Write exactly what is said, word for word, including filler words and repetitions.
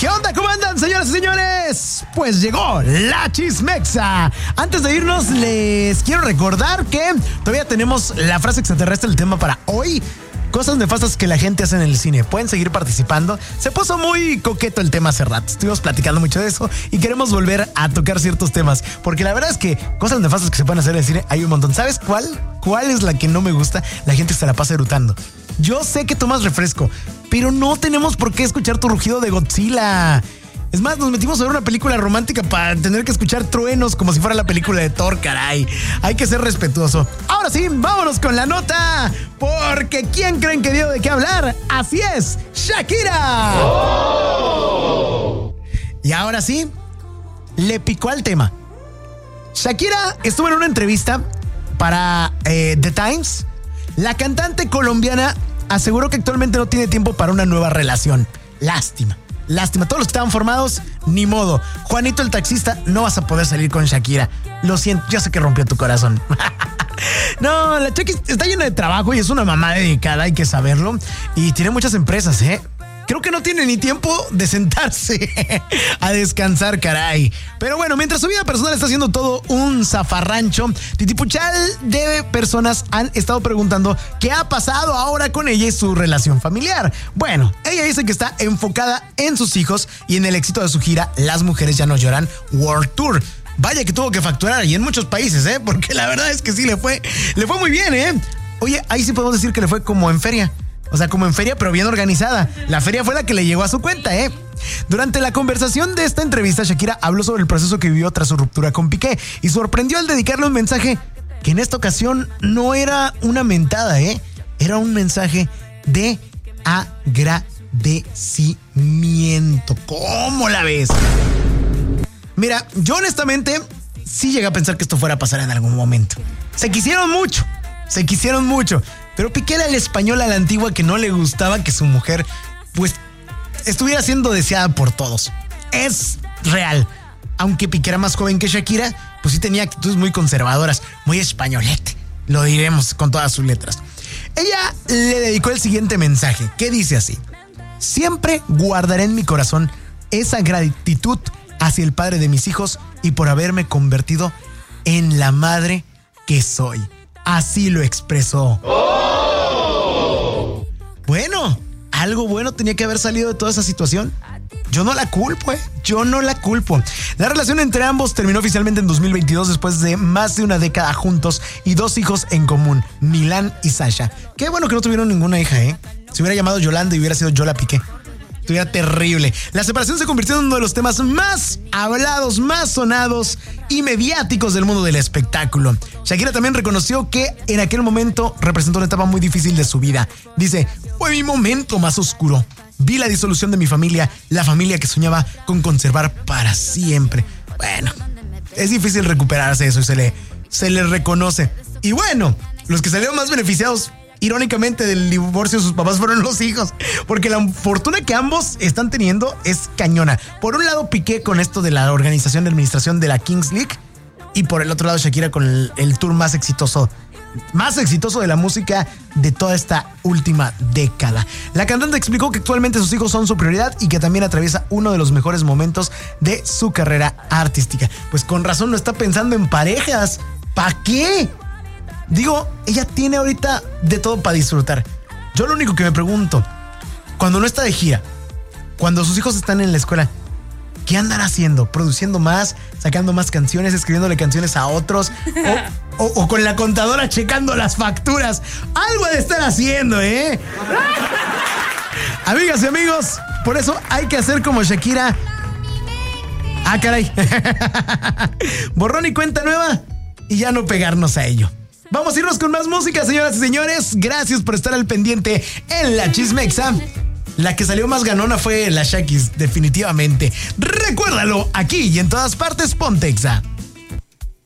¿Qué onda? ¿Cómo andan, señoras y señores? Pues llegó la Chismexa. Antes de irnos, les quiero recordar que todavía tenemos la frase extraterrestre, el tema para hoy. Cosas nefastas que la gente hace en el cine. Pueden seguir participando. Se puso muy coqueto el tema hace rato. Estuvimos platicando mucho de eso y queremos volver a tocar ciertos temas. Porque la verdad es que cosas nefastas que se pueden hacer en el cine hay un montón. ¿Sabes cuál? ¿Cuál es la que no me gusta? La gente se la pasa erutando. Yo sé que tomas refresco, pero no tenemos por qué escuchar tu rugido de Godzilla. Es más, nos metimos a ver una película romántica para tener que escuchar truenos como si fuera la película de Thor, caray. Hay que ser respetuoso. Ahora sí, vámonos con la nota, porque ¿quién creen que dio de qué hablar? Así es, Shakira. Oh. Y ahora sí, le picó al tema. Shakira estuvo en una entrevista para eh, The Times. La cantante colombiana aseguró que actualmente no tiene tiempo para una nueva relación. Lástima. Lástima, todos los que estaban formados, ni modo. Juanito el taxista, no vas a poder salir con Shakira. Lo siento, ya sé que rompió tu corazón. No, la Shakira está llena de trabajo y es una mamá dedicada, hay que saberlo. Y tiene muchas empresas, ¿eh? Creo que no tiene ni tiempo de sentarse a descansar, caray. Pero bueno, mientras su vida personal está haciendo todo un zafarrancho, titipuchal de personas han estado preguntando qué ha pasado ahora con ella y su relación familiar. Bueno, ella dice que está enfocada en sus hijos y en el éxito de su gira Las Mujeres Ya No Lloran World Tour. Vaya que tuvo que facturar y en muchos países, ¿eh? Porque la verdad es que sí le fue, le fue muy bien, ¿eh? Oye, ahí sí podemos decir que le fue como en feria. O sea, como en feria, pero bien organizada. La feria fue la que le llegó a su cuenta, ¿eh? Durante la conversación de esta entrevista, Shakira habló sobre el proceso que vivió tras su ruptura con Piqué y sorprendió al dedicarle un mensaje que en esta ocasión no era una mentada, ¿eh? Era un mensaje de agradecimiento. ¿Cómo la ves? Mira, yo honestamente sí llegué a pensar que esto fuera a pasar en algún momento. Se quisieron mucho, se quisieron mucho. Pero Piqué era el español a la antigua que no le gustaba que su mujer, pues, estuviera siendo deseada por todos. Es real. Aunque Piqué era más joven que Shakira, pues sí tenía actitudes muy conservadoras, muy españolete. Lo diremos con todas sus letras. Ella le dedicó el siguiente mensaje, que dice así: siempre guardaré en mi corazón esa gratitud hacia el padre de mis hijos y por haberme convertido en la madre que soy. Así lo expresó. Oh. Bueno, algo bueno tenía que haber salido de toda esa situación. Yo no la culpo, ¿eh? Yo no la culpo. La relación entre ambos terminó oficialmente en dos mil veintidós después de más de una década juntos y dos hijos en común, Milán y Sasha. Qué bueno que no tuvieron ninguna hija, ¿eh? Se hubiera llamado Yolanda y hubiera sido Yola Piqué. Estuviera terrible. La separación se convirtió en uno de los temas más hablados, más sonados y mediáticos del mundo del espectáculo. Shakira también reconoció que en aquel momento representó una etapa muy difícil de su vida. Dice: fue mi momento más oscuro. Vi la disolución de mi familia, la familia que soñaba con conservar para siempre. Bueno, es difícil recuperarse eso y se le, se le reconoce. Y bueno, los que salieron más beneficiados, irónicamente, del divorcio de sus papás fueron los hijos, porque la fortuna que ambos están teniendo es cañona. Por un lado, Piqué con esto de la organización de administración de la Kings League, y por el otro lado, Shakira con el, el tour más exitoso, más exitoso de la música de toda esta última década. La cantante explicó que actualmente sus hijos son su prioridad y que también atraviesa uno de los mejores momentos de su carrera artística. Pues con razón no está pensando en parejas. ¿Para qué? Digo, ella tiene ahorita de todo para disfrutar. Yo lo único que me pregunto, cuando no está de gira, cuando sus hijos están en la escuela, ¿qué andan haciendo? ¿Produciendo más? ¿Sacando más canciones? ¿Escribiéndole canciones a otros? ¿O, o, o con la contadora checando las facturas? Algo de estar haciendo, ¿eh? Amigas y amigos, por eso hay que hacer como Shakira. Ah, caray. Borrón y cuenta nueva y ya no pegarnos a ello. Vamos a irnos con más música, señoras y señores. Gracias por estar al pendiente en la Chismexa. La que salió más ganona fue la Shakis, definitivamente. Recuérdalo, aquí y en todas partes, ponte Exa.